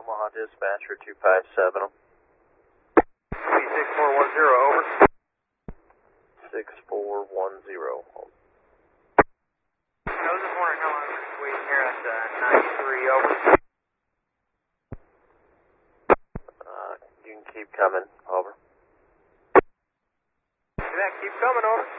Omaha dispatcher 257. 6410, over. 6410. I was just wondering how long we're waiting here at 93, over. You can keep coming, over. Yeah, keep coming, over.